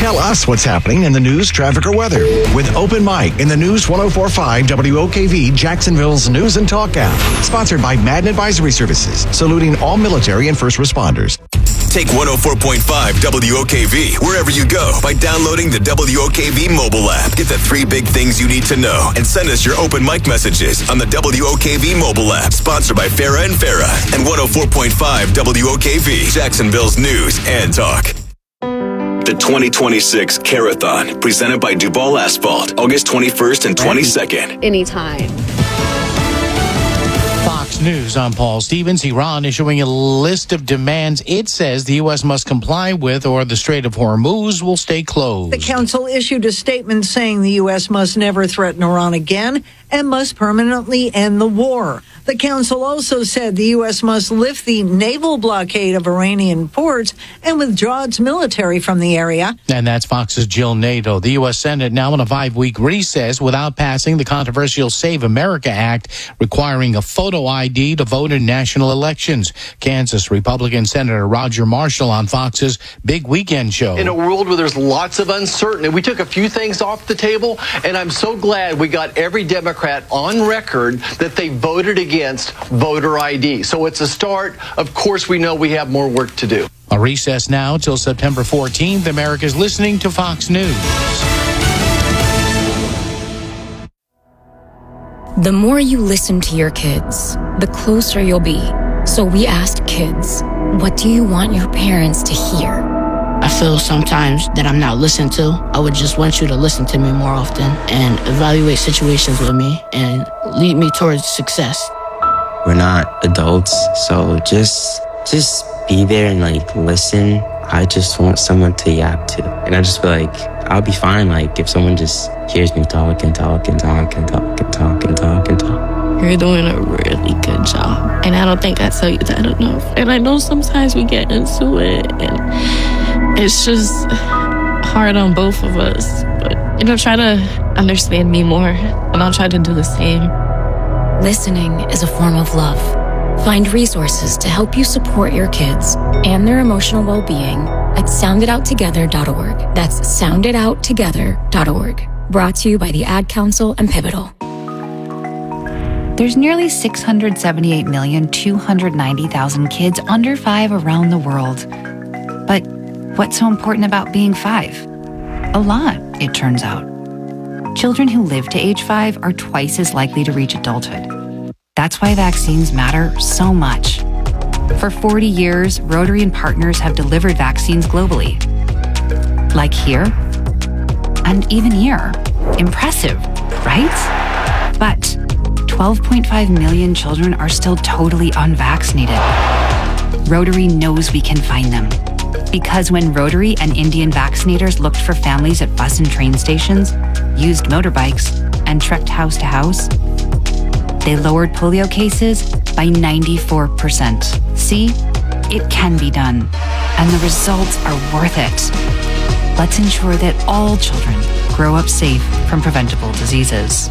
Tell us what's happening in the news, traffic, or weather with Open Mic in the News 104.5 WOKV Jacksonville's News and Talk app. Sponsored by Madden Advisory Services, saluting all military and first responders. Take 104.5 WOKV wherever you go by downloading the WOKV mobile app. Get the 3 big things you need to know and send us your open mic messages on the WOKV mobile app. Sponsored by Farah and Farah and 104.5 WOKV, Jacksonville's News and Talk. The 2026 Carathon, presented by Duval Asphalt, August 21st and 22nd. Anytime. Fox News, I'm Paul Stevens. Iran issuing a list of demands it says the U.S. must comply with, or the Strait of Hormuz will stay closed. The council issued a statement saying the U.S. must never threaten Iran again and must permanently end the war. The council also said the U.S. must lift the naval blockade of Iranian ports and withdraw its military from the area. And that's Fox's Jill Nato. The U.S. Senate now in a 5-week recess without passing the controversial Save America Act, requiring a photo ID to vote in national elections. Kansas Republican Senator Roger Marshall on Fox's Big Weekend Show. In a world where there's lots of uncertainty, we took a few things off the table, and I'm so glad we got every Democrat on record that they voted against voter ID. So it's a start. Of course, we know we have more work to do. A recess now till September 14th. America's listening to Fox News. The more you listen to your kids, the closer you'll be. So we asked kids, what do you want your parents to hear? I feel sometimes that I'm not listened to. I would just want you to listen to me more often and evaluate situations with me and lead me towards success. We're not adults, so just be there and listen. I just want someone to yap to. And I just feel like I'll be fine if someone just hears me talk and talk and talk and talk and talk and talk and talk. You're doing a really good job. And I don't think I tell you that enough. And I know sometimes we get into it and it's just hard on both of us. But, try to understand me more and I'll try to do the same. Listening is a form of love. Find resources to help you support your kids and their emotional well-being at soundidouttogether.org. That's soundidouttogether.org. Brought to you by the Ad Council and Pivotal. There's nearly 678,290,000 kids under 5 around the world. But what's so important about being 5? A lot, it turns out. Children who live to age 5 are twice as likely to reach adulthood. That's why vaccines matter so much. For 40 years, Rotary and partners have delivered vaccines globally. Like here, and even here. Impressive, right? But 12.5 million children are still totally unvaccinated. Rotary knows we can find them. Because when Rotary and Indian vaccinators looked for families at bus and train stations, used motorbikes, and trekked house to house, they lowered polio cases by 94%. See, it can be done, and the results are worth it. Let's ensure that all children grow up safe from preventable diseases.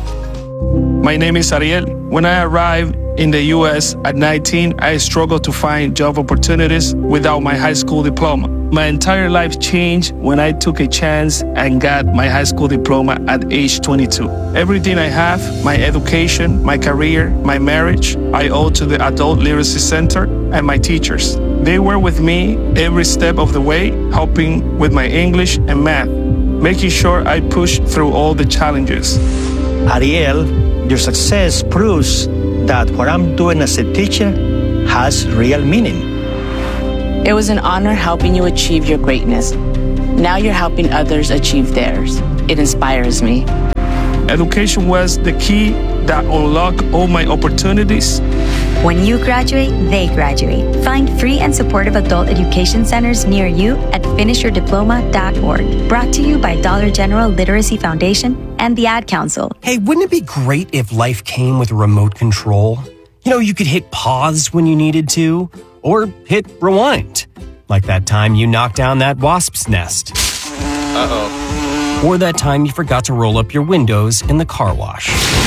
My name is Ariel. When I arrived in the U.S. at 19, I struggled to find job opportunities without my high school diploma. My entire life changed when I took a chance and got my high school diploma at age 22. Everything I have, my education, my career, my marriage, I owe to the Adult Literacy Center and my teachers. They were with me every step of the way, helping with my English and math, making sure I pushed through all the challenges. Ariel, your success proves that what I'm doing as a teacher has real meaning. It was an honor helping you achieve your greatness. Now you're helping others achieve theirs. It inspires me. Education was the key that unlocked all my opportunities. When you graduate, they graduate. Find free and supportive adult education centers near you at finishyourdiploma.org. Brought to you by Dollar General Literacy Foundation and the Ad Council. Hey, wouldn't it be great if life came with a remote control? You could hit pause when you needed to, or hit rewind. Like that time you knocked down that wasp's nest. Uh-oh. Or that time you forgot to roll up your windows in the car wash.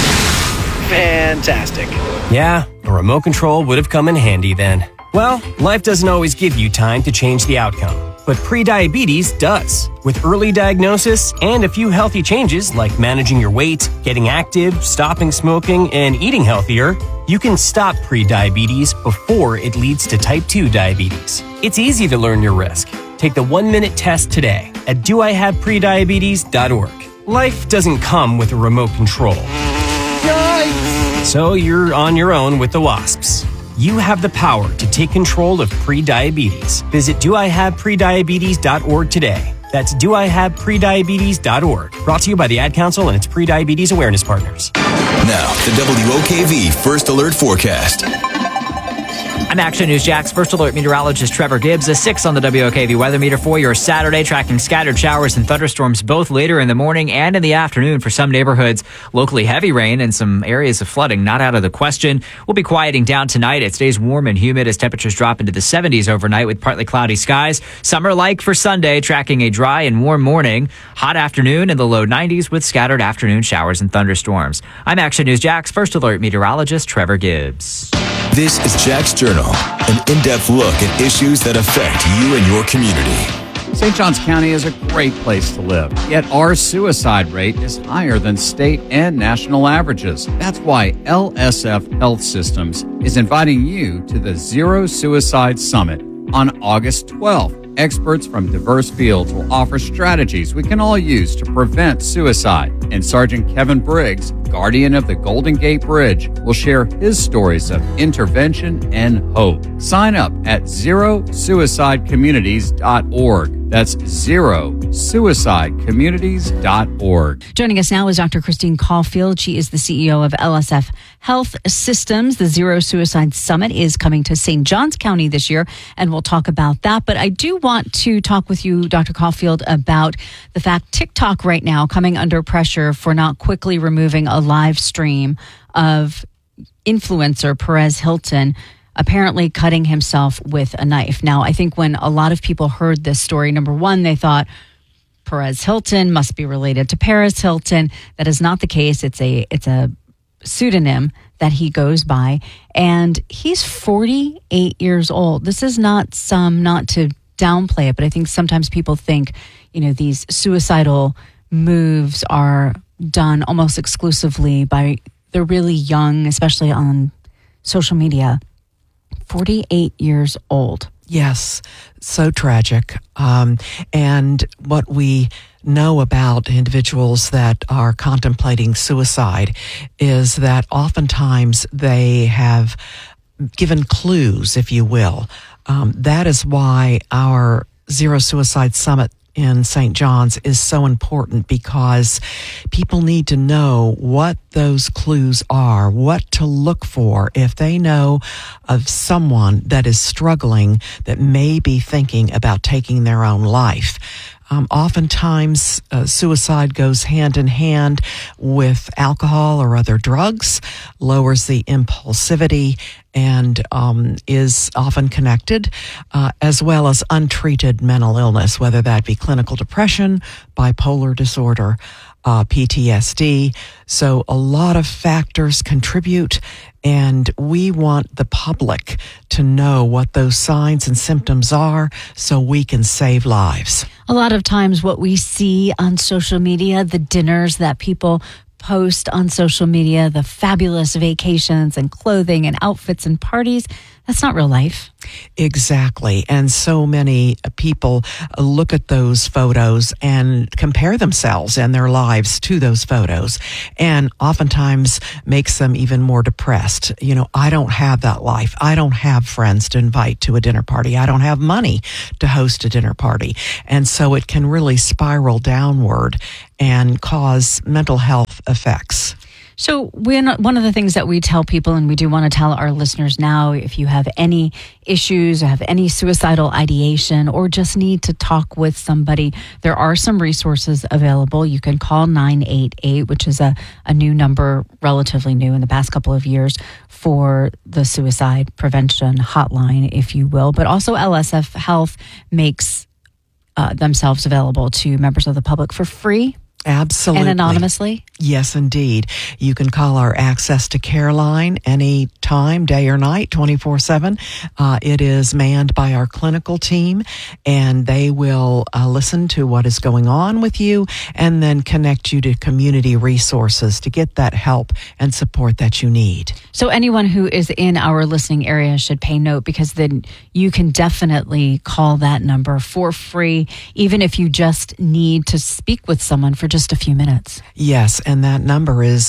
Fantastic. Yeah, a remote control would have come in handy then. Well, life doesn't always give you time to change the outcome. but prediabetes does. With early diagnosis and a few healthy changes like managing your weight, getting active, stopping smoking, and eating healthier, you can stop prediabetes before it leads to type 2 diabetes. It's easy to learn your risk. Take the 1-minute test today at doihaveprediabetes.org. Life doesn't come with a remote control. Yikes! So you're on your own with the WASPs. You have the power to take control of prediabetes. Visit doihaveprediabetes.org today. That's doihaveprediabetes.org. Brought to you by the Ad Council and its pre-diabetes awareness partners. Now, the WOKV First Alert Forecast. I'm Action News Jack's First Alert meteorologist Trevor Gibbs. A 6 on the WOKV weather meter for your Saturday, tracking scattered showers and thunderstorms both later in the morning and in the afternoon for some neighborhoods. Locally heavy rain and some areas of flooding not out of the question. We'll be quieting down tonight. It stays warm and humid as temperatures drop into the 70s overnight with partly cloudy skies. Summer-like for Sunday, tracking a dry and warm morning. Hot afternoon in the low 90s with scattered afternoon showers and thunderstorms. I'm Action News Jack's First Alert meteorologist Trevor Gibbs. This is Jack's Journal, an in-depth look at issues that affect you and your community. St. Johns County is a great place to live, yet our suicide rate is higher than state and national averages. That's why LSF Health Systems is inviting you to the Zero Suicide Summit on August 12th. Experts from diverse fields will offer strategies we can all use to prevent suicide. And Sergeant Kevin Briggs, guardian of the Golden Gate Bridge, will share his stories of intervention and hope. Sign up at ZeroSuicideCommunities.org. That's ZeroSuicideCommunities.org. Joining us now is Dr. Christine Caulfield. She is the CEO of LSF Health Systems. The Zero Suicide Summit is coming to St. Johns County this year, and we'll talk about that. But I do want to talk with you, Dr. Caulfield, about the fact TikTok right now coming under pressure for not quickly removing a live stream of influencer Perez Hilton apparently cutting himself with a knife. Now, I think when a lot of people heard this story, number one, they thought Perez Hilton must be related to Paris Hilton. That is not the case. It's a pseudonym that he goes by, and he's 48 years old. This is not to downplay it, but I think sometimes people think, these suicidal moves are done almost exclusively by the really young, especially on social media. 48 years old. Yes, so tragic. And what we know about individuals that are contemplating suicide is that oftentimes they have given clues, if you will. That is why our Zero Suicide Summit in St. John's is so important, because people need to know what those clues are, what to look for if they know of someone that is struggling, that may be thinking about taking their own life. Oftentimes, suicide goes hand in hand with alcohol or other drugs, lowers the impulsivity, and is often connected, as well as untreated mental illness, whether that be clinical depression, bipolar disorder, PTSD. So a lot of factors contribute, and we want the public to know what those signs and symptoms are so we can save lives. A lot of times what we see on social media, the dinners that people post on social media, the fabulous vacations and clothing and outfits and parties, that's not real life. Exactly. And so many people look at those photos and compare themselves and their lives to those photos, and oftentimes makes them even more depressed. I don't have that life. I don't have friends to invite to a dinner party. I don't have money to host a dinner party. And so it can really spiral downward and cause mental health effects. So one of the things that we tell people, and we do want to tell our listeners now, if you have any issues or have any suicidal ideation or just need to talk with somebody, there are some resources available. You can call 988, which is a new number, relatively new in the past couple of years, for the suicide prevention hotline, if you will. But also LSF Health makes themselves available to members of the public for free. Absolutely. And anonymously? Yes, indeed. You can call our Access to Care line any time, day or night, 24/7. It is manned by our clinical team, and they will listen to what is going on with you and then connect you to community resources to get that help and support that you need. So anyone who is in our listening area should pay note, because then you can definitely call that number for free, even if you just need to speak with someone for just a few minutes. Yes, and that number is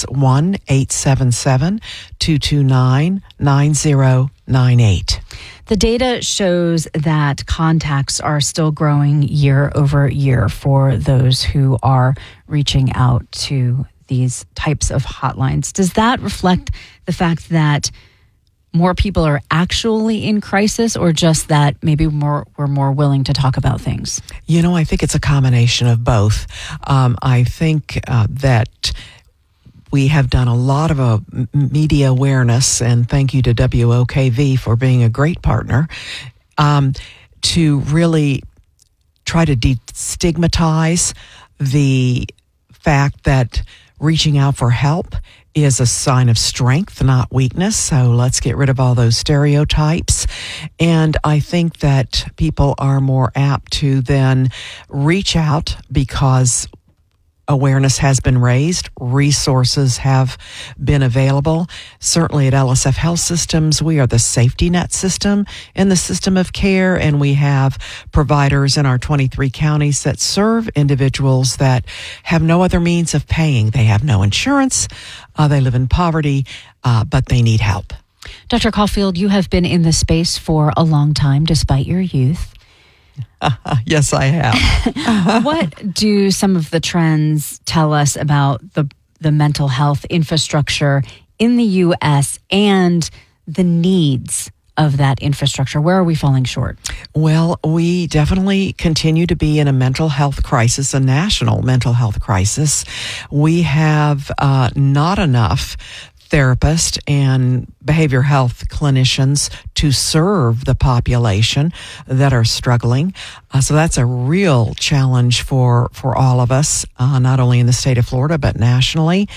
1-877-229-9098. The data shows that contacts are still growing year over year for those who are reaching out to these types of hotlines. Does that reflect the fact that more people are actually in crisis, or just that maybe we're more willing to talk about things? You know, I think it's a combination of both. I think that we have done a lot of media awareness, and thank you to WOKV for being a great partner, to really try to destigmatize the fact that reaching out for help is a sign of strength, not weakness. So let's get rid of all those stereotypes. And I think that people are more apt to then reach out because awareness has been raised, resources have been available. Certainly at LSF Health Systems, we are the safety net system in the system of care, and we have providers in our 23 counties that serve individuals that have no other means of paying. They have no insurance, they live in poverty, but they need help. Dr. Caulfield, you have been in this space for a long time, despite your youth. Yes, I have. What do some of the trends tell us about the mental health infrastructure in the U.S. and the needs of that infrastructure? Where are we falling short? Well, we definitely continue to be in a mental health crisis, a national mental health crisis. We have not enough therapists and behavioral health clinicians to serve the population that are struggling. So that's a real challenge for all of us, not only in the state of Florida, but nationally.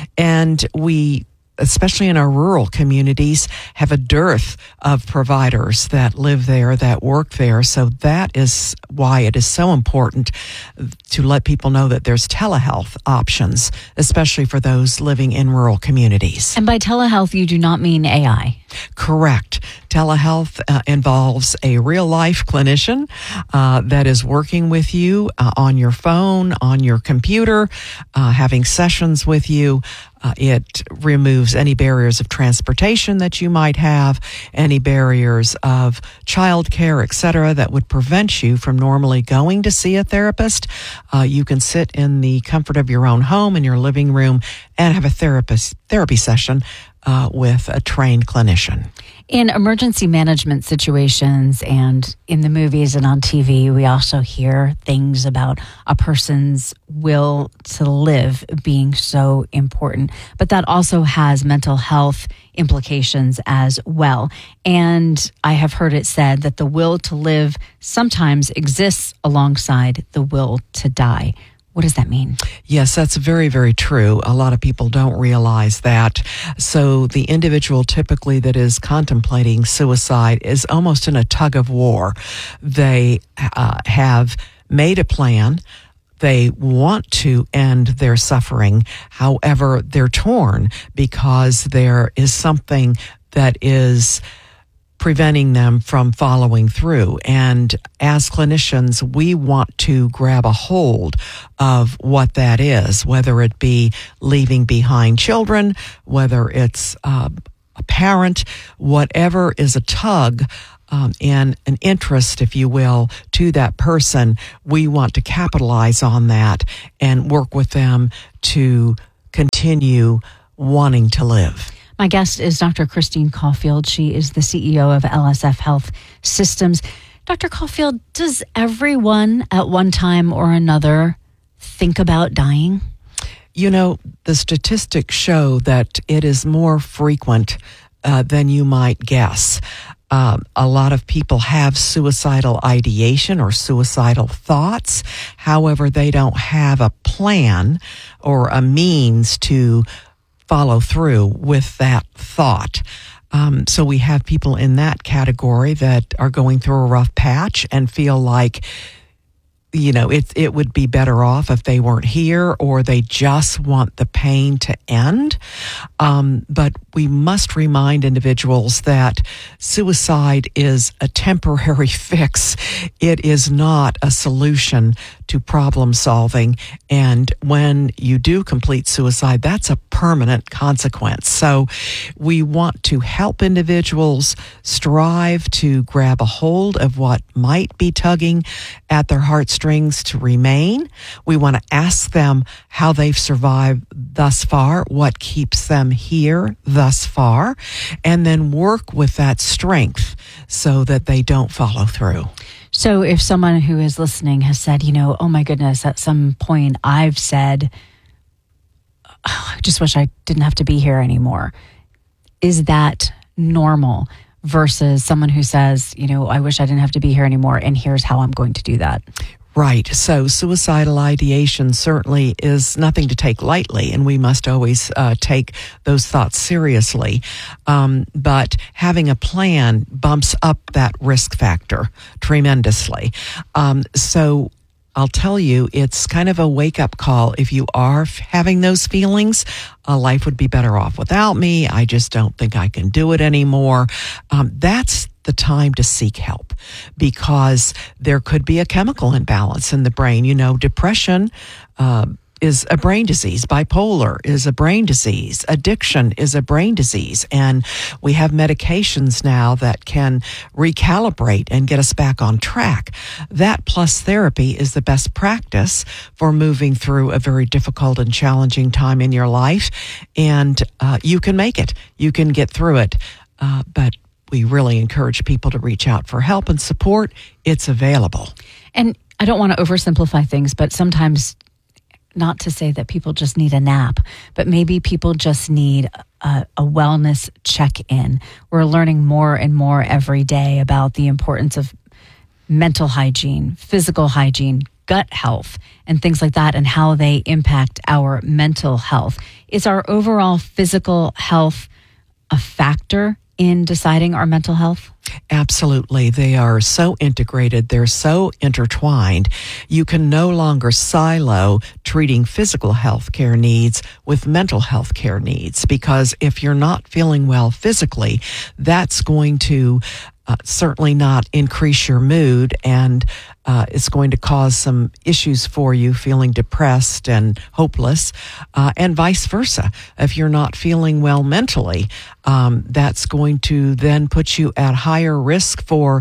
And we, especially in our rural communities, have a dearth of providers that live there, that work there. So that is why it is so important to let people know that there's telehealth options, especially for those living in rural communities. And by telehealth, you do not mean AI. Correct. Telehealth involves a real-life clinician that is working with you on your phone, on your computer, having sessions with you. It removes any barriers of transportation that you might have, any barriers of childcare, et cetera, that would prevent you from normally going to see a therapist. You can sit in the comfort of your own home in your living room and have a therapy session with a trained clinician. In emergency management situations and in the movies and on TV, we also hear things about a person's will to live being so important. But that also has mental health implications as well. And I have heard it said that the will to live sometimes exists alongside the will to die. What does that mean? Yes, that's very, very true. A lot of people don't realize that. So the individual typically that is contemplating suicide is almost in a tug of war. They have made a plan. They want to end their suffering. However, they're torn because there is something that is preventing them from following through. And as clinicians, we want to grab a hold of what that is, whether it be leaving behind children, whether it's a parent, whatever is a tug and an interest, if you will, to that person. We want to capitalize on that and work with them to continue wanting to live. My guest is Dr. Christine Caulfield. She is the CEO of LSF Health Systems. Dr. Caulfield, does everyone at one time or another think about dying? You know, the statistics show that it is more frequent than you might guess. A lot of people have suicidal ideation or suicidal thoughts. However, they don't have a plan or a means to follow through with that thought. So we have people in that category that are going through a rough patch and feel like, it would be better off if they weren't here, or they just want the pain to end. But we must remind individuals that suicide is a temporary fix. It is not a solution to problem solving. And when you do complete suicide, that's a permanent consequence. So we want to help individuals strive to grab a hold of what might be tugging at their heartstrings to remain. We want to ask them how they've survived thus far, what keeps them here thus far, and then work with that strength so that they don't follow through. So if someone who is listening has said, oh my goodness, at some point I've said, I just wish I didn't have to be here anymore. Is that normal versus someone who says, I wish I didn't have to be here anymore, and here's how I'm going to do that? Right. So suicidal ideation certainly is nothing to take lightly, and we must always take those thoughts seriously. But having a plan bumps up that risk factor tremendously. So I'll tell you, it's kind of a wake-up call. If you are having those feelings, life would be better off without me. I just don't think I can do it anymore. That's the time to seek help, because there could be a chemical imbalance in the brain. Depression is a brain disease. Bipolar is a brain disease. Addiction is a brain disease. And we have medications now that can recalibrate and get us back on track. That plus therapy is the best practice for moving through a very difficult and challenging time in your life. And you can make it. You can get through it. But we really encourage people to reach out for help and support. It's available. And I don't want to oversimplify things, but sometimes, not to say that people just need a nap, but maybe people just need a wellness check-in. We're learning more and more every day about the importance of mental hygiene, physical hygiene, gut health, and things like that, and how they impact our mental health. Is our overall physical health a factor in deciding our mental health? Absolutely. They are so integrated. They're so intertwined. You can no longer silo treating physical health care needs with mental health care needs, because if you're not feeling well physically, that's going to certainly not increase your mood, and it's going to cause some issues for you, feeling depressed and hopeless, and vice versa. If you're not feeling well mentally, that's going to then put you at higher risk for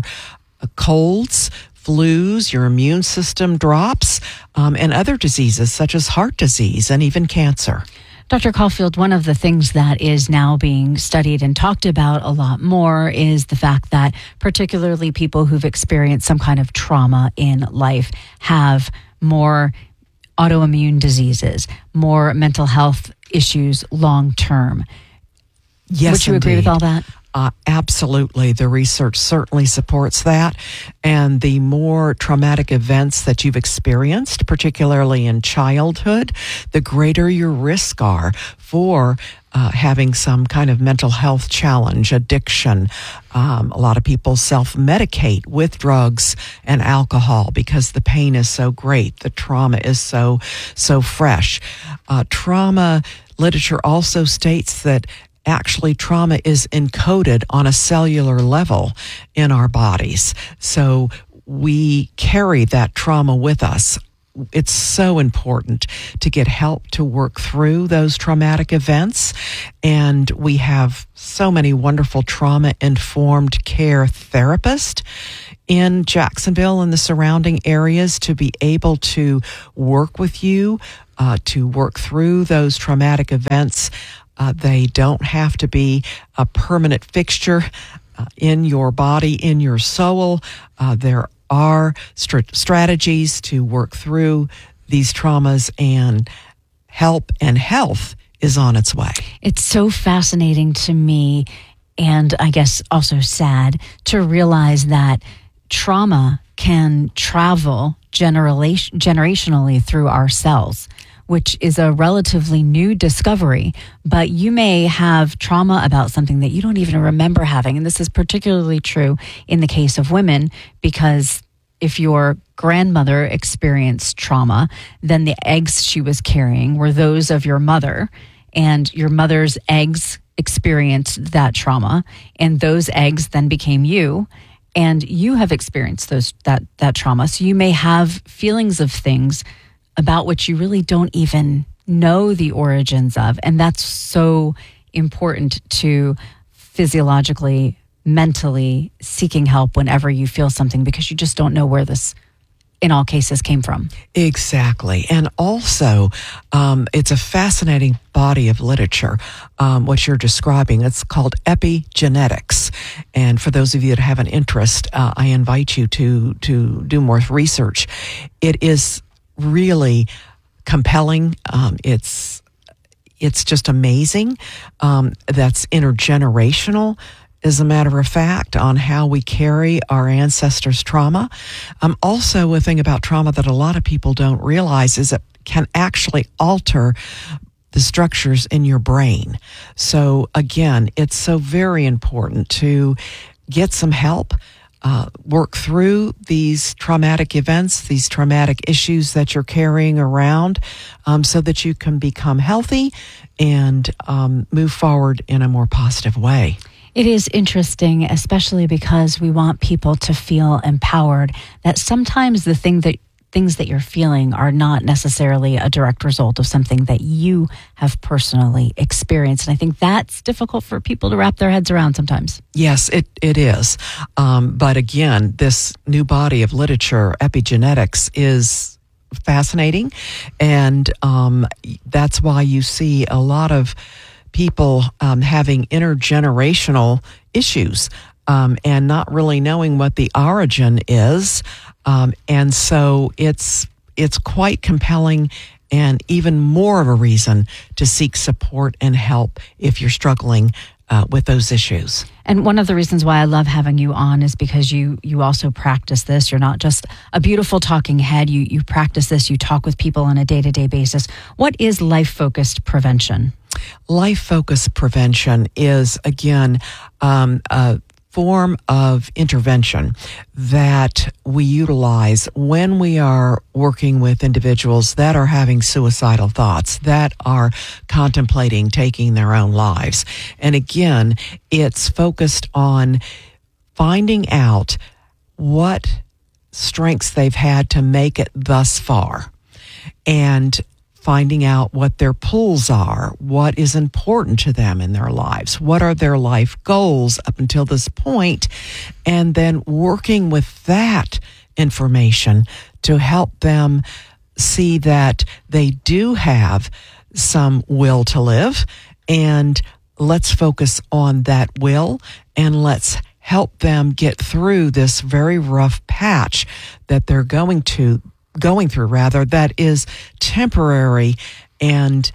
colds, flus, your immune system drops, and other diseases such as heart disease and even cancer. Dr. Caulfield, one of the things that is now being studied and talked about a lot more is the fact that particularly people who've experienced some kind of trauma in life have more autoimmune diseases, more mental health issues long term. Yes, would you agree with all that? Absolutely. The research certainly supports that. And the more traumatic events that you've experienced, particularly in childhood, the greater your risk are for having some kind of mental health challenge, addiction. A lot of people self-medicate with drugs and alcohol because the pain is so great. The trauma is so fresh. Trauma literature also states that actually, trauma is encoded on a cellular level in our bodies. So we carry that trauma with us. It's so important to get help to work through those traumatic events. And we have so many wonderful trauma-informed care therapists in Jacksonville and the surrounding areas to be able to work with you, to work through those traumatic events. They don't have to be a permanent fixture in your body, in your soul. There are strategies to work through these traumas, and help and health is on its way. It's so fascinating to me and I guess also sad to realize that trauma can travel generationally through our cells, which is a relatively new discovery. But you may have trauma about something that you don't even remember having. And this is particularly true in the case of women, because if your grandmother experienced trauma, then the eggs she was carrying were those of your mother, and your mother's eggs experienced that trauma, and those eggs then became you. And you have experienced that trauma. So you may have feelings of things about which you really don't even know the origins of. And that's so important to physiologically, mentally seeking help whenever you feel something, because you just don't know where this, in all cases, came from. Exactly. And also, it's a fascinating body of literature, what you're describing. It's called epigenetics. And for those of you that have an interest, I invite you to do more research. It is really compelling. It's just amazing. That's intergenerational, as a matter of fact, on how we carry our ancestors' trauma. Also, a thing about trauma that a lot of people don't realize is it can actually alter the structures in your brain. So again, it's so very important to get some help, work through these traumatic events, these traumatic issues that you're carrying around, so that you can become healthy and move forward in a more positive way. It is interesting, especially because we want people to feel empowered, that sometimes the things that you're feeling are not necessarily a direct result of something that you have personally experienced. And I think that's difficult for people to wrap their heads around sometimes. Yes, it is. But again, this new body of literature, epigenetics, is fascinating. And that's why you see a lot of people having intergenerational issues and not really knowing what the origin is. And so it's quite compelling, and even more of a reason to seek support and help if you're struggling with those issues. And one of the reasons why I love having you on is because you also practice this. You're not just a beautiful talking head. You practice this. You talk with people on a day-to-day basis. What is life-focused prevention? Life-focused prevention is, again, a form of intervention that we utilize when we are working with individuals that are having suicidal thoughts, that are contemplating taking their own lives. And again, it's focused on finding out what strengths they've had to make it thus far, and finding out what their pulls are, what is important to them in their lives, what are their life goals up until this point, and then working with that information to help them see that they do have some will to live, and let's focus on that will, and let's help them get through this very rough patch that they're going through, that is temporary, and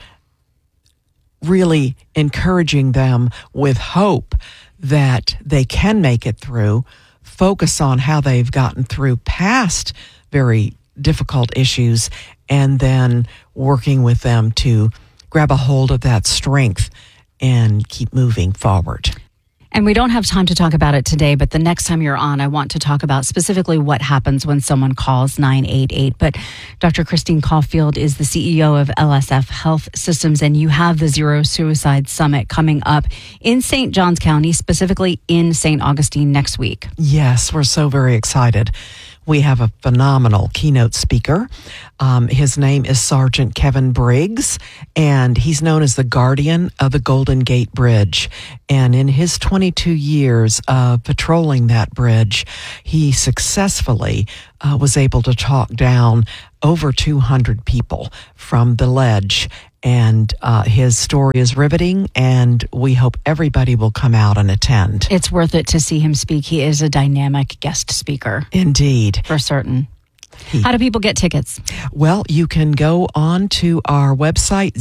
really encouraging them with hope that they can make it through, focus on how they've gotten through past very difficult issues, and then working with them to grab a hold of that strength and keep moving forward. And we don't have time to talk about it today, but the next time you're on, I want to talk about specifically what happens when someone calls 988. But Dr. Christine Caulfield is the CEO of LSF Health Systems, and you have the Zero Suicide Summit coming up in St. Johns County, specifically in St. Augustine next week. Yes, we're so very excited. We have a phenomenal keynote speaker. His name is Sergeant Kevin Briggs, and he's known as the guardian of the Golden Gate Bridge. And in his 22 years of patrolling that bridge, he successfully was able to talk down over 200 people from the ledge. And his story is riveting, and we hope everybody will come out and attend. It's worth it to see him speak. He is a dynamic guest speaker. Indeed. For certain. How do people get tickets? Well, you can go on to our website,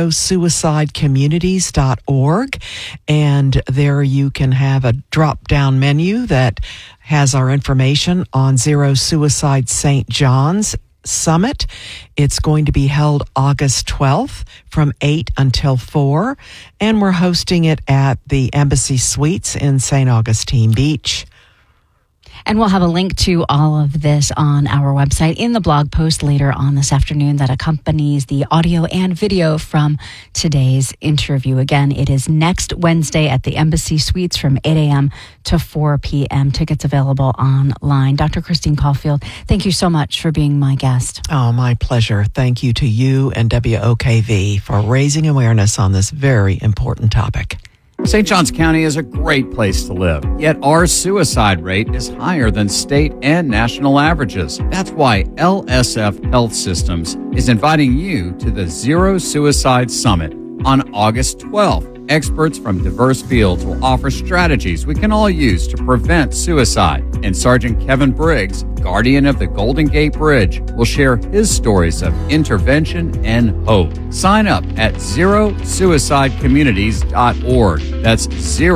zerosuicidecommunities.org, and there you can have a drop-down menu that has our information on Zero Suicide St. John's Summit. It's going to be held August 12th from 8 until 4, and we're hosting it at the Embassy Suites in St. Augustine Beach. And we'll have a link to all of this on our website in the blog post later on this afternoon that accompanies the audio and video from today's interview. Again, it is next Wednesday at the Embassy Suites from 8 a.m. to 4 p.m. Tickets available online. Dr. Christine Caulfield, thank you so much for being my guest. Oh, my pleasure. Thank you to you and WOKV for raising awareness on this very important topic. St. Johns County is a great place to live, yet our suicide rate is higher than state and national averages. That's why LSF Health Systems is inviting you to the Zero Suicide Summit on August 12th. Experts from diverse fields will offer strategies we can all use to prevent suicide. And Sergeant Kevin Briggs, guardian of the Golden Gate Bridge, will share his stories of intervention and hope. Sign up at zerosuicidecommunities.org. That's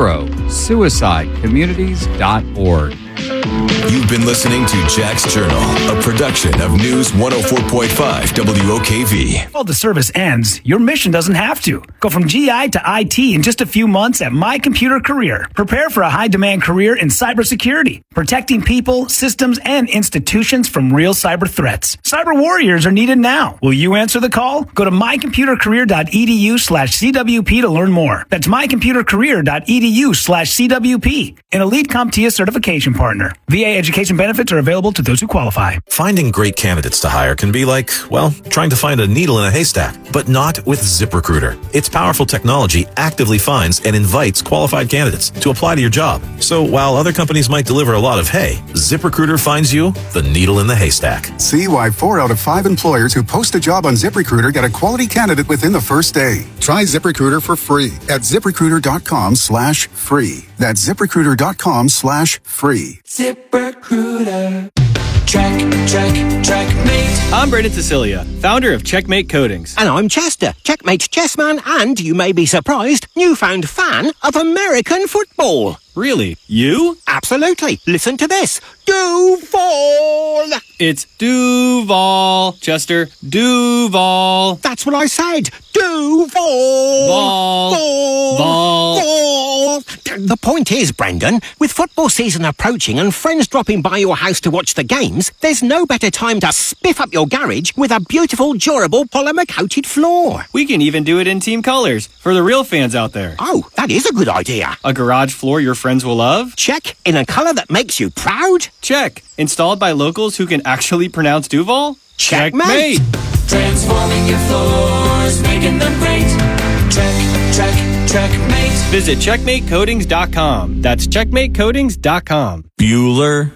zerosuicidecommunities.org. You've been listening to Jack's Journal, a production of News 104.5 WOKV. While the service ends, your mission doesn't have to. Go from GI to IT in just a few months at My Computer Career. Prepare for a high-demand career in cybersecurity, protecting people, systems, and institutions from real cyber threats. Cyber warriors are needed now. Will you answer the call? Go to mycomputercareer.edu/CWP to learn more. That's mycomputercareer.edu/CWP. An Elite CompTIA certification partner. VA education benefits are available to those who qualify. Finding great candidates to hire can be like, well, trying to find a needle in a haystack, but not with ZipRecruiter. Its powerful technology actively finds and invites qualified candidates to apply to your job. So while other companies might deliver a lot of hay, ZipRecruiter finds you the needle in the haystack. See why 4 out of 5 employers who post a job on ZipRecruiter get a quality candidate within the first day. Try ZipRecruiter for free at ZipRecruiter.com/free. That's ZipRecruiter.com/free. ZipRecruiter. Checkmate. I'm Brendan Cecilia, founder of Checkmate Coatings. And I'm Chester, Checkmate chessman and, you may be surprised, newfound fan of American football. Really? You? Absolutely. Listen to this. Duval. It's Duval, Chester. Duval. That's what I said. Duval. Ball. Ball. Ball. The point is, Brendan, with football season approaching and friends dropping by your house to watch the games, there's no better time to spiff up your garage with a beautiful, durable, polymer-coated floor. We can even do it in team colors for the real fans out there. Oh, that is a good idea. A garage floor your friends will love? Check. In a color that makes you proud? Check. Installed by locals who can actually pronounce Duval? Checkmate. Transforming your floors, making them great. Checkmate. Visit checkmatecoatings.com. That's checkmatecoatings.com. Bueller.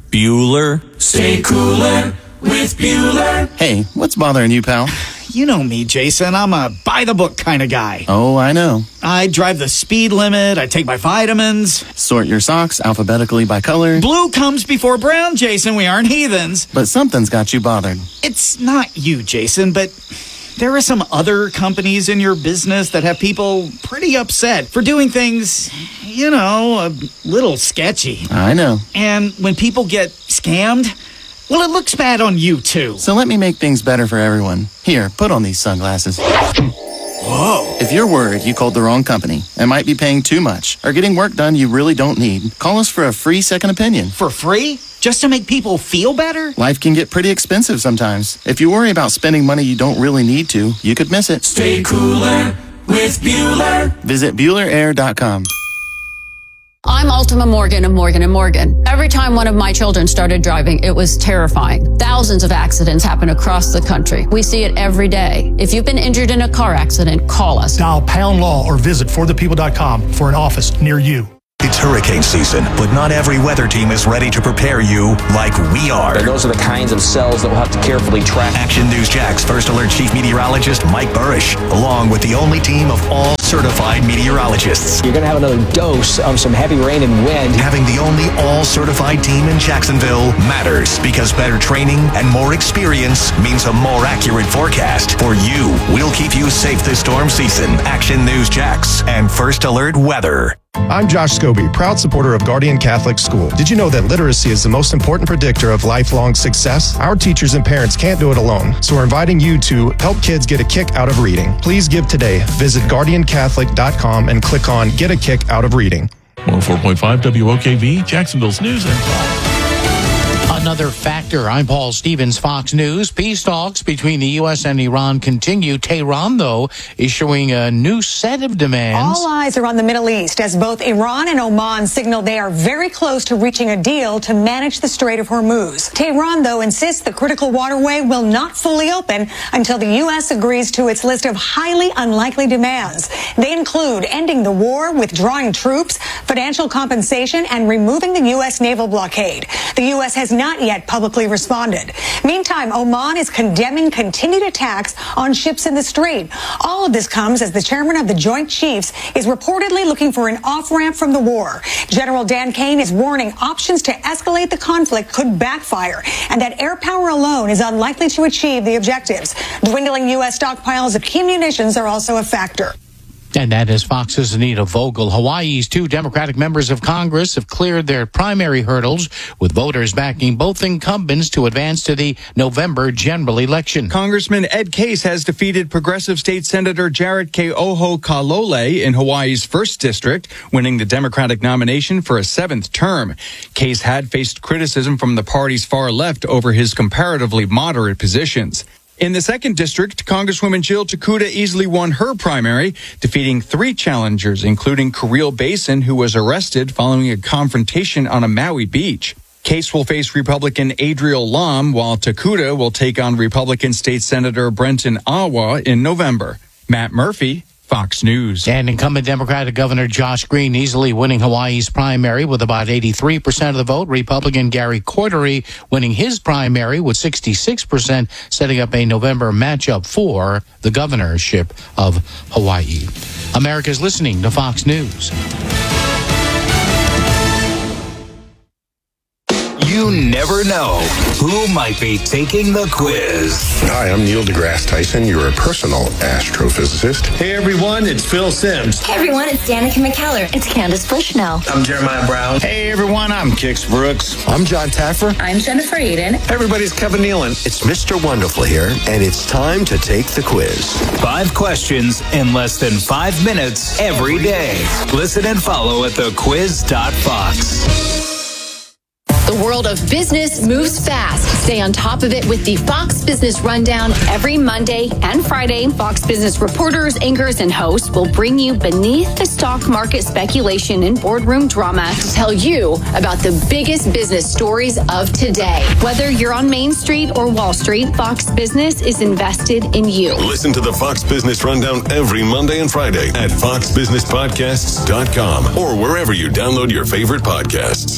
Stay cooler with Bueller. Hey, what's bothering you, pal? You know me, Jason. I'm a by-the-book kind of guy. Oh, I know. I drive the speed limit. I take my vitamins. Sort your socks alphabetically by color. Blue comes before brown, Jason. We aren't heathens. But something's got you bothered. It's not you, Jason, but there are some other companies in your business that have people pretty upset for doing things, you know, a little sketchy. I know. And when people get scammed, well, it looks bad on you, too. So let me make things better for everyone. Here, put on these sunglasses. Whoa. If you're worried you called the wrong company and might be paying too much or getting work done you really don't need, call us for a free second opinion. For free? Just to make people feel better? Life can get pretty expensive sometimes. If you worry about spending money you don't really need to, you could miss it. Stay cooler with Bueller. Visit BuellerAir.com. I'm Ultima Morgan of Morgan & Morgan. Every time one of my children started driving, it was terrifying. Thousands of accidents happen across the country. We see it every day. If you've been injured in a car accident, call us. Dial #law or visit forthepeople.com for an office near you. It's hurricane season, but not every weather team is ready to prepare you like we are. And those are the kinds of cells that we'll have to carefully track. Action News Jack's First Alert Chief Meteorologist Mike Burrish, along with the only team of all certified meteorologists. You're going to have another dose of some heavy rain and wind. Having the only all-certified team in Jacksonville matters because better training and more experience means a more accurate forecast. For you, we'll keep you safe this storm season. Action News Jax and First Alert Weather. I'm Josh Scobie, proud supporter of Guardian Catholic School. Did you know that literacy is the most important predictor of lifelong success? Our teachers and parents can't do it alone, so we're inviting you to help kids get a kick out of reading. Please give today. Visit GuardianCatholic.com and click on Get a Kick Out of Reading. 104.5 WOKV, Jacksonville's News and Talk. Another factor. I'm Paul Stevens, Fox News. Peace talks between the U.S. and Iran continue. Tehran, though, issuing a new set of demands. All eyes are on the Middle East as both Iran and Oman signal they are very close to reaching a deal to manage the Strait of Hormuz. Tehran, though, insists the critical waterway will not fully open until the U.S. agrees to its list of highly unlikely demands. They include ending the war, withdrawing troops, financial compensation, and removing the U.S. naval blockade. The U.S. has not yet publicly responded. Meantime, Oman is condemning continued attacks on ships in the strait. All of this comes as the chairman of the Joint Chiefs is reportedly looking for an off-ramp from the war. General Dan Kane is warning options to escalate the conflict could backfire and that air power alone is unlikely to achieve the objectives. Dwindling U.S. stockpiles of key munitions are also a factor. And that is Fox's Anita Vogel. Hawaii's 2 Democratic members of Congress have cleared their primary hurdles, with voters backing both incumbents to advance to the November general election. Congressman Ed Case has defeated Progressive State Senator Jarrett Keoho Kalole in Hawaii's 1st District, winning the Democratic nomination for a 7th term. Case had faced criticism from the party's far left over his comparatively moderate positions. In the 2nd District, Congresswoman Jill Takuda easily won her primary, defeating 3 challengers, including Kirill Basin, who was arrested following a confrontation on a Maui beach. Case will face Republican Adriel Lom, while Takuda will take on Republican State Senator Brenton Awa in November. Matt Murphy, Fox News. And incumbent Democratic Governor Josh Green easily winning Hawaii's primary with about 83% of the vote. Republican Gary Cordery winning his primary with 66%, setting up a November matchup for the governorship of Hawaii. America's listening to Fox News. You never know who might be taking the quiz. Hi, I'm Neil deGrasse Tyson, your personal astrophysicist. Hey everyone, it's Phil Sims. Hey everyone, it's Danica McKellar. It's Candace Bushnell. I'm Jeremiah Brown. Hey everyone, I'm Kix Brooks. I'm John Taffer. I'm Jennifer Aiden. Hey everybody, it's Kevin Nealon. It's Mr. Wonderful here, and it's time to take the quiz. 5 questions in less than 5 minutes every day. Listen and follow at thequiz.fox. The world of business moves fast. Stay on top of it with the Fox Business Rundown every Monday and Friday. Fox Business reporters, anchors, and hosts will bring you beneath the stock market speculation and boardroom drama to tell you about the biggest business stories of today. Whether you're on Main Street or Wall Street, Fox Business is invested in you. Listen to the Fox Business Rundown every Monday and Friday at foxbusinesspodcasts.com or wherever you download your favorite podcasts.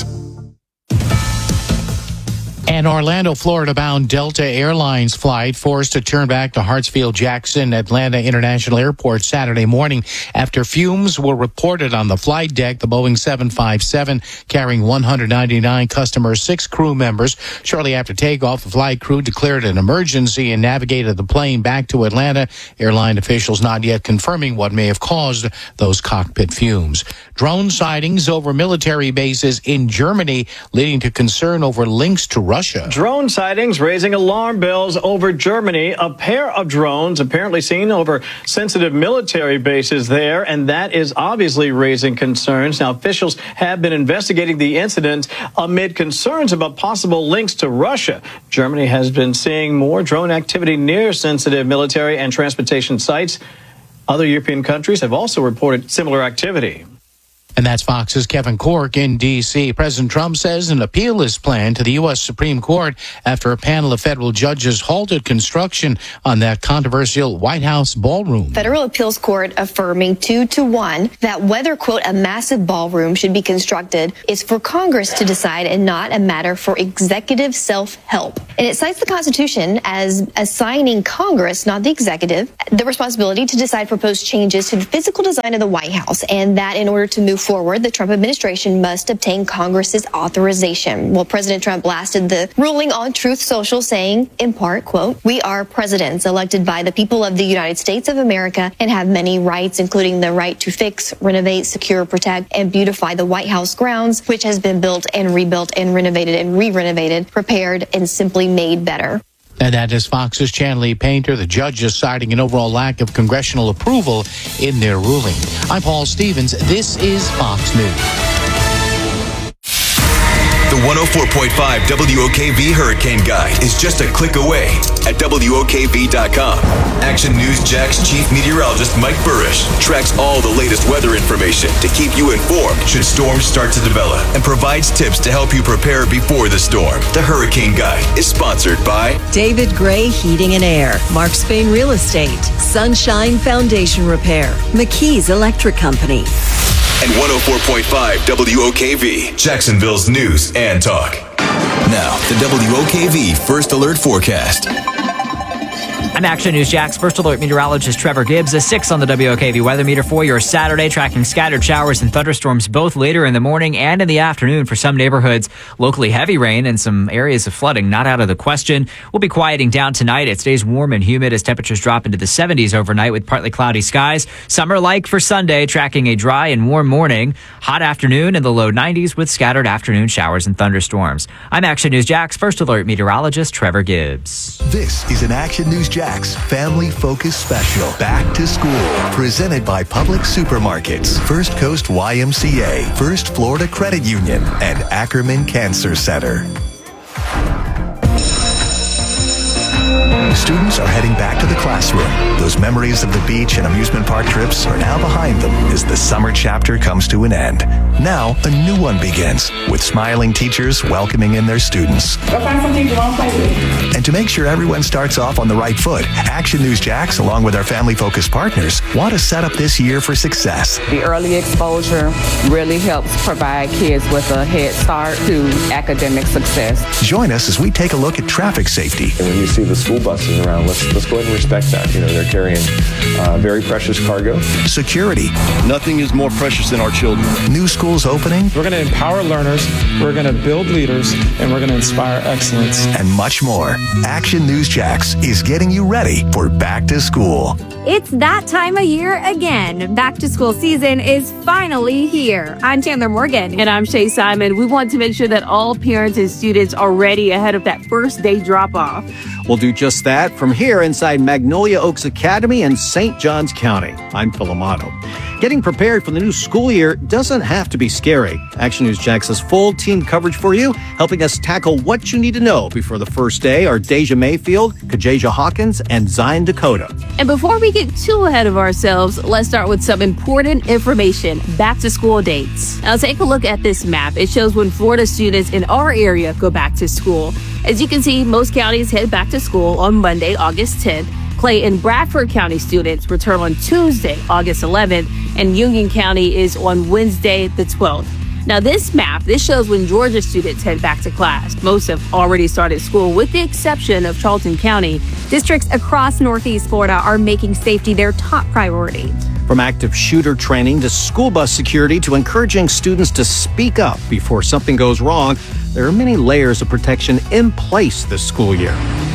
An Orlando, Florida-bound Delta Airlines flight forced to turn back to Hartsfield-Jackson Atlanta International Airport Saturday morning after fumes were reported on the flight deck. The Boeing 757 carrying 199 customers, 6 crew members. Shortly after takeoff, the flight crew declared an emergency and navigated the plane back to Atlanta. Airline officials not yet confirming what may have caused those cockpit fumes. Drone sightings over military bases in Germany leading to concern over links to Russia. Drone sightings raising alarm bells over Germany. A pair of drones apparently seen over sensitive military bases there, and that is obviously raising concerns. Now, officials have been investigating the incident amid concerns about possible links to Russia. Germany has been seeing more drone activity near sensitive military and transportation sites. Other European countries have also reported similar activity. And that's Fox's Kevin Corke in D.C. President Trump says an appeal is planned to the U.S. Supreme Court after a panel of federal judges halted construction on that controversial White House ballroom. Federal Appeals Court affirming 2-1 that whether, quote, a massive ballroom should be constructed is for Congress to decide and not a matter for executive self-help. And it cites the Constitution as assigning Congress, not the executive, the responsibility to decide proposed changes to the physical design of the White House, and that in order to move forward, the Trump administration must obtain Congress's authorization. Well, President Trump blasted the ruling on Truth Social, saying, in part, quote, "We are presidents elected by the people of the United States of America and have many rights, including the right to fix, renovate, secure, protect, and beautify the White House grounds, which has been built and rebuilt and renovated and re-renovated, prepared, and simply made better." And that is Fox's Chanley Painter. The judges citing an overall lack of congressional approval in their ruling. I'm Paul Stevens. This is Fox News. The 104.5 WOKV Hurricane Guide is just a click away at WOKV.com. Action News Jack's chief meteorologist Mike Burrish tracks all the latest weather information to keep you informed should storms start to develop and provides tips to help you prepare before the storm. The Hurricane Guide is sponsored by David Gray Heating and Air, Mark Spain Real Estate, Sunshine Foundation Repair, McKee's Electric Company. And 104.5 WOKV, Jacksonville's news and talk. Now, the WOKV First Alert Forecast. I'm Action News Jack's First Alert meteorologist Trevor Gibbs. A 6 on the WOKV weather meter for your Saturday, tracking scattered showers and thunderstorms both later in the morning and in the afternoon for some neighborhoods. Locally heavy rain and some areas of flooding not out of the question. We'll be quieting down tonight. It stays warm and humid as temperatures drop into the 70s overnight with partly cloudy skies. Summer-like for Sunday, tracking a dry and warm morning. Hot afternoon in the low 90s with scattered afternoon showers and thunderstorms. I'm Action News Jack's First Alert meteorologist Trevor Gibbs. This is an Action News Jack's Family Focus Special, Back to School, presented by Publix Supermarkets, First Coast YMCA, First Florida Credit Union, and Ackerman Cancer Center. Students are heading back to the classroom. Those memories of the beach and amusement park trips are now behind them as the summer chapter comes to an end. Now, a new one begins, with smiling teachers welcoming in their students. Go find something you want to play with. And to make sure everyone starts off on the right foot, Action News Jacks, along with our family-focused partners, want to set up this year for success. The early exposure really helps provide kids with a head start to academic success. Join us as we take a look at traffic safety. And when you see the school buses around, let's go ahead and respect that. You know, they're carrying very precious cargo. Security. Nothing is more precious than our children. New schools opening. We're going to empower learners, we're going to build leaders, and we're going to inspire excellence. And much more. Action News Jacks is getting you ready for back to school. It's that time of year again. Back to school season is finally here. I'm Chandler Morgan. And I'm Shay Simon. We want to make sure that all parents and students are ready ahead of that first day drop-off. We'll do just that from here inside Magnolia Oaks Academy in St. Johns County. I'm Phil Amato. Getting prepared for the new school year doesn't have to be scary. Action News Jax has full team coverage for you, helping us tackle what you need to know before the first day are Deja Mayfield, Kajaja Hawkins, and Zion Dakota. And before we get too ahead of ourselves, let's start with some important information. Back to school dates. Now take a look at this map. It shows when Florida students in our area go back to school. As you can see, most counties head back to school on Monday, August 10th. Clay and Bradford County students return on Tuesday, August 11th, and Union County is on Wednesday, the 12th. Now, this map, this shows when Georgia students head back to class. Most have already started school, with the exception of Charlton County. Districts across Northeast Florida are making safety their top priority. From active shooter training to school bus security to encouraging students to speak up before something goes wrong, there are many layers of protection in place this school year.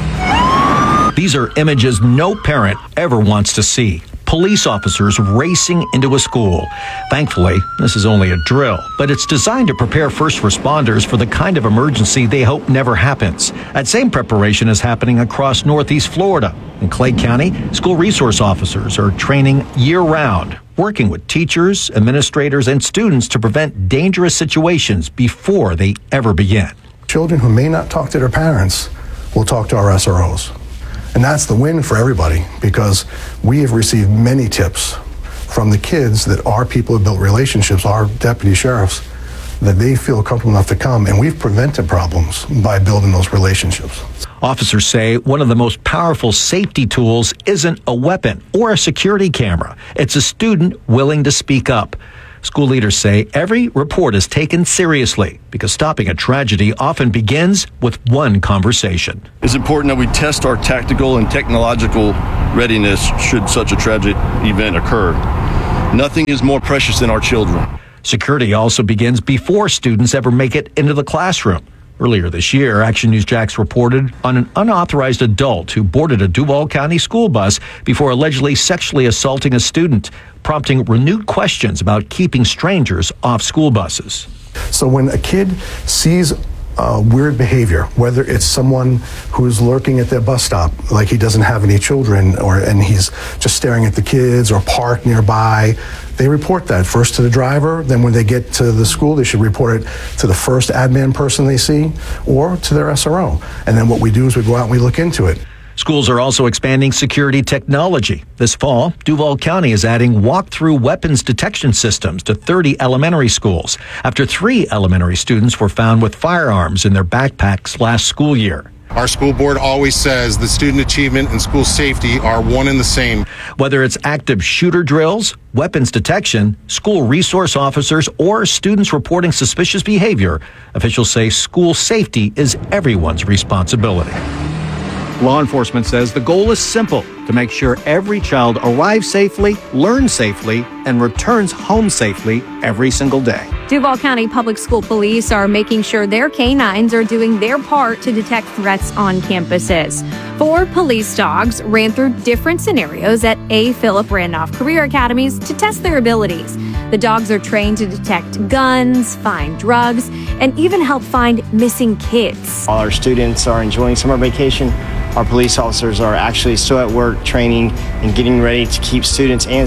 These are images no parent ever wants to see. Police officers racing into a school. Thankfully, this is only a drill, but it's designed to prepare first responders for the kind of emergency they hope never happens. That same preparation is happening across Northeast Florida. In Clay County, school resource officers are training year-round, working with teachers, administrators, and students to prevent dangerous situations before they ever begin. Children who may not talk to their parents will talk to our SROs. And that's the win for everybody, because we have received many tips from the kids that our people have built relationships, our deputy sheriffs, that they feel comfortable enough to come, and we've prevented problems by building those relationships. Officers say one of the most powerful safety tools isn't a weapon or a security camera. It's a student willing to speak up. School leaders say every report is taken seriously because stopping a tragedy often begins with one conversation. It's important that we test our tactical and technological readiness should such a tragic event occur. Nothing is more precious than our children. Security also begins before students ever make it into the classroom. Earlier this year, Action News Jax reported on an unauthorized adult who boarded a Duval County school bus before allegedly sexually assaulting a student, prompting renewed questions about keeping strangers off school buses. So when a kid sees weird behavior, whether it's someone who's lurking at their bus stop, like he doesn't have any children, and he's just staring at the kids, or parked nearby, they report that first to the driver. Then when they get to the school, they should report it to the first admin person they see or to their SRO. And then what we do is we go out and we look into it. Schools are also expanding security technology. This fall, Duval County is adding walk-through weapons detection systems to 30 elementary schools after 3 elementary students were found with firearms in their backpacks last school year. Our school board always says that student achievement and school safety are one and the same. Whether it's active shooter drills, weapons detection, school resource officers, or students reporting suspicious behavior, officials say school safety is everyone's responsibility. Law enforcement says the goal is simple: to make sure every child arrives safely, learns safely, and returns home safely every single day. Duval County Public School Police are making sure their canines are doing their part to detect threats on campuses. 4 police dogs ran through different scenarios at A. Philip Randolph Career Academies to test their abilities. The dogs are trained to detect guns, find drugs, and even help find missing kids. While our students are enjoying summer vacation, our police officers are actually still at work training and getting ready to keep students and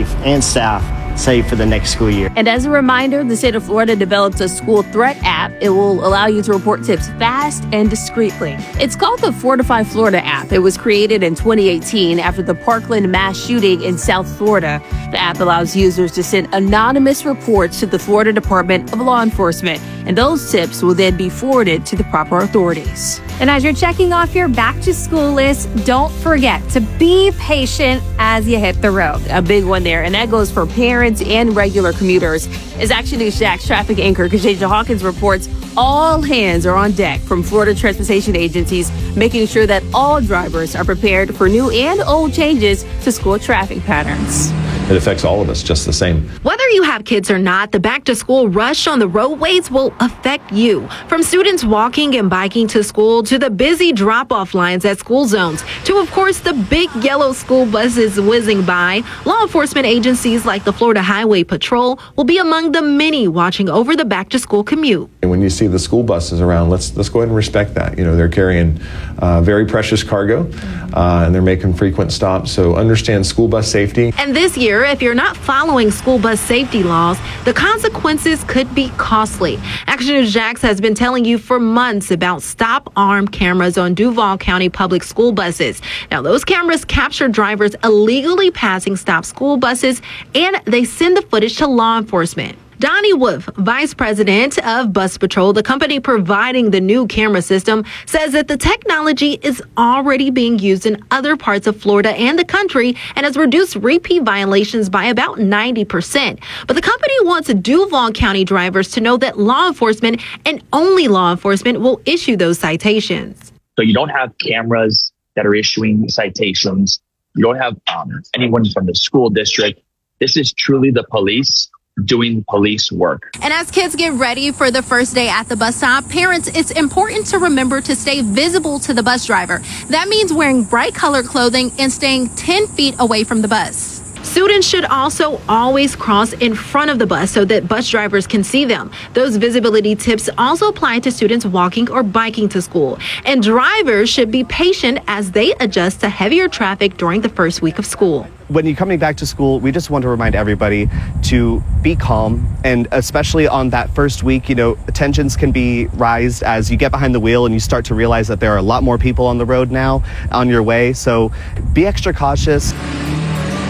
staff safe for the next school year. And as a reminder, the state of Florida developed a school threat app. It will allow you to report tips fast and discreetly. It's called the Fortify Florida app. It was created in 2018 after the Parkland mass shooting in South Florida. The app allows users to send anonymous reports to the Florida Department of Law Enforcement, and those tips will then be forwarded to the proper authorities. And as you're checking off your back to school list, don't forget to be patient as you hit the road. A big one there, and that goes for parents and regular commuters. As Action News Jax traffic anchor Kajaja Hawkins reports, all hands are on deck from Florida transportation agencies, making sure that all drivers are prepared for new and old changes to school traffic patterns. It affects all of us just the same. Whether you have kids or not, the back-to-school rush on the roadways will affect you. From students walking and biking to school, to the busy drop-off lines at school zones, to, of course, the big yellow school buses whizzing by, law enforcement agencies like the Florida Highway Patrol will be among the many watching over the back-to-school commute. And when you see the school buses around, let's go ahead and respect that. You know, they're carrying very precious cargo, and they're making frequent stops, so understand school bus safety. And this year, if you're not following school bus safety laws, the consequences could be costly. Action News Jax has been telling you for months about stop arm cameras on Duval County public school buses. Now, those cameras capture drivers illegally passing stop school buses, and they send the footage to law enforcement. Donnie Wolf, Vice President of Bus Patrol, the company providing the new camera system, says that the technology is already being used in other parts of Florida and the country and has reduced repeat violations by about 90%. But the company wants Duval County drivers to know that law enforcement and only law enforcement will issue those citations. So you don't have cameras that are issuing citations. You don't have anyone from the school district. This is truly the police doing police work. And as kids get ready for the first day at the bus stop, parents, it's important to remember to stay visible to the bus driver. That means wearing bright colored clothing and staying 10 feet away from the bus. Students should also always cross in front of the bus so that bus drivers can see them. Those visibility tips also apply to students walking or biking to school. And drivers should be patient as they adjust to heavier traffic during the first week of school. When you're coming back to school, we just want to remind everybody to be calm. And especially on that first week, tensions can be raised as you get behind the wheel and you start to realize that there are a lot more people on the road now on your way. So be extra cautious.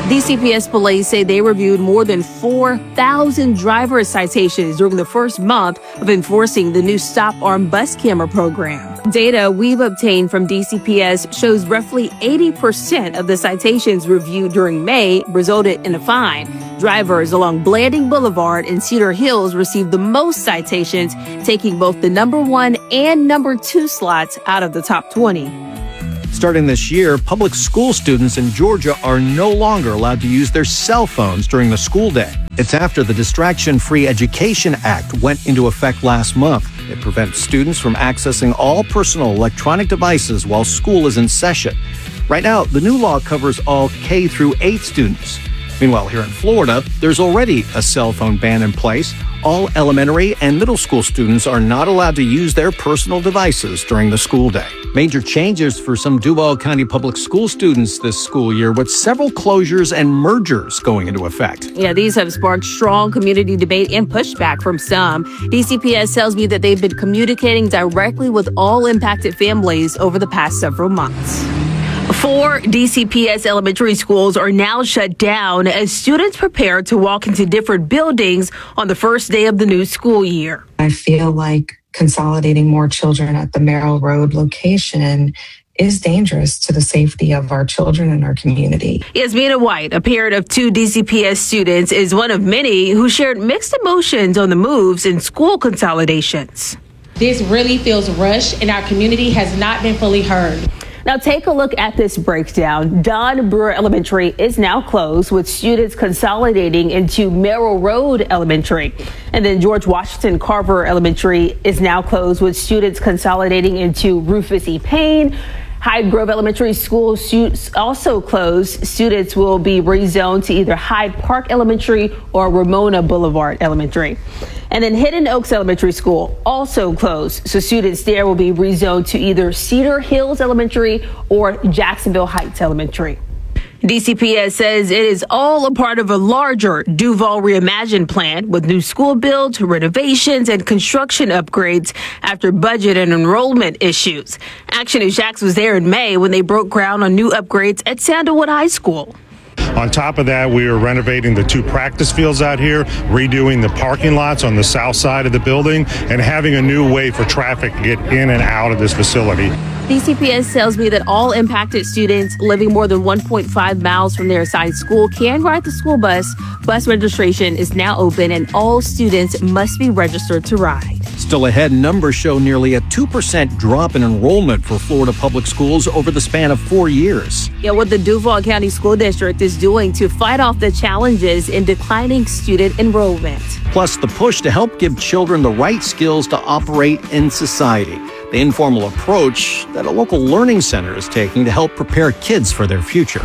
DCPS police say they reviewed more than 4,000 driver citations during the first month of enforcing the new Stop Armed Bus Camera program. Data we've obtained from DCPS shows roughly 80% of the citations reviewed during May resulted in a fine. Drivers along Blanding Boulevard and Cedar Hills received the most citations, taking both the number 1 and number 2 slots out of the top 20. Starting this year, public school students in Georgia are no longer allowed to use their cell phones during the school day. It's after the Distraction-Free Education Act went into effect last month. It prevents students from accessing all personal electronic devices while school is in session. Right now, the new law covers all K through 8 students. Meanwhile, here in Florida, there's already a cell phone ban in place. All elementary and middle school students are not allowed to use their personal devices during the school day. Major changes for some Duval County public school students this school year, with several closures and mergers going into effect. Yeah, these have sparked strong community debate and pushback from some. DCPS tells me that they've been communicating directly with all impacted families over the past several months. 4 DCPS elementary schools are now shut down as students prepare to walk into different buildings on the first day of the new school year. I feel like consolidating more children at the Merrill Road location is dangerous to the safety of our children and our community. Yasmina White, a parent of 2 DCPS students, is one of many who shared mixed emotions on the moves in school consolidations. This really feels rushed, and our community has not been fully heard. Now take a look at this breakdown. Don Brewer Elementary is now closed, with students consolidating into Merrill Road Elementary. And then George Washington Carver Elementary is now closed, with students consolidating into Rufus E. Payne. Hyde Grove Elementary School also closed. Students will be rezoned to either Hyde Park Elementary or Ramona Boulevard Elementary. And then Hidden Oaks Elementary School also closed. So students there will be rezoned to either Cedar Hills Elementary or Jacksonville Heights Elementary. DCPS says it is all a part of a larger Duval Reimagined plan with new school builds, renovations, and construction upgrades after budget and enrollment issues. Action News Jax was there in May when they broke ground on new upgrades at Sandalwood High School. On top of that, we are renovating the 2 practice fields out here, redoing the parking lots on the south side of the building, and having a new way for traffic to get in and out of this facility. DCPS tells me that all impacted students living more than 1.5 miles from their assigned school can ride the school bus. Bus registration is now open, and all students must be registered to ride. Still ahead, numbers show nearly a 2% drop in enrollment for Florida public schools over the span of 4 years. Yeah, what the Duval County School District is doing to fight off the challenges in declining student enrollment. Plus, the push to help give children the right skills to operate in society. The informal approach that a local learning center is taking to help prepare kids for their future.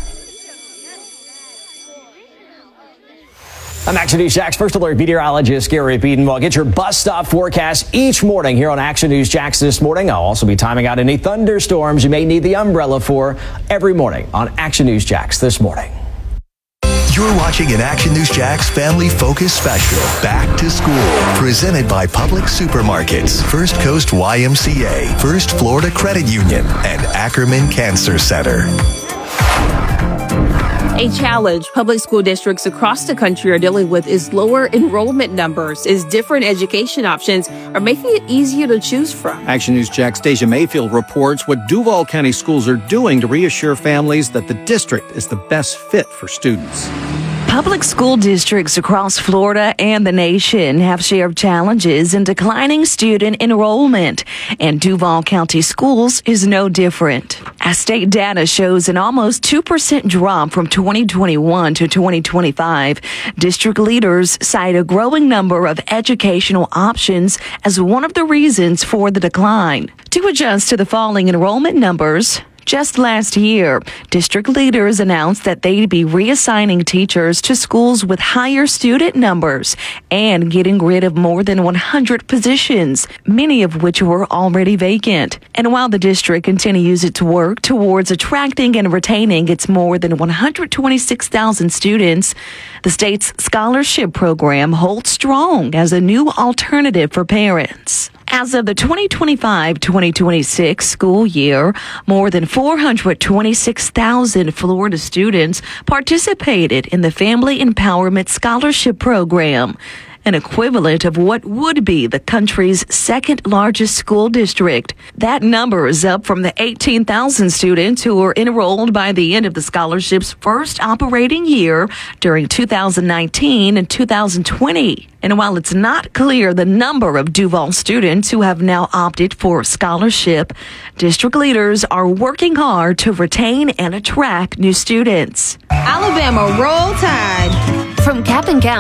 I'm Action News Jax First Alert meteorologist Gary Bedenwald. Get your bus stop forecast each morning here on Action News Jax this morning. I'll also be timing out any thunderstorms you may need the umbrella for every morning on Action News Jax this morning. You're watching an Action News Jax Family Focus Special, Back to School, presented by Public Supermarkets, First Coast YMCA, First Florida Credit Union, and Ackerman Cancer Center. A challenge public school districts across the country are dealing with is lower enrollment numbers, as different education options are making it easier to choose from. Action News Jax Deja Mayfield reports what Duval County schools are doing to reassure families that the district is the best fit for students. Public school districts across Florida and the nation have shared challenges in declining student enrollment, and Duval County Schools is no different. As state data shows an almost 2% drop from 2021 to 2025, district leaders cite a growing number of educational options as one of the reasons for the decline. To adjust to the falling enrollment numbers, just last year, district leaders announced that they'd be reassigning teachers to schools with higher student numbers and getting rid of more than 100 positions, many of which were already vacant. And while the district continues its work towards attracting and retaining its more than 126,000 students, the state's scholarship program holds strong as a new alternative for parents. As of the 2025-2026 school year, more than 426,000 Florida students participated in the Family Empowerment Scholarship Program, an equivalent of what would be the country's second largest school district. That number is up from the 18,000 students who were enrolled by the end of the scholarship's first operating year during 2019 and 2020. And while it's not clear the number of Duval students who have now opted for a scholarship, district leaders are working hard to retain and attract new students. Alabama, roll tide. From Cap and Gown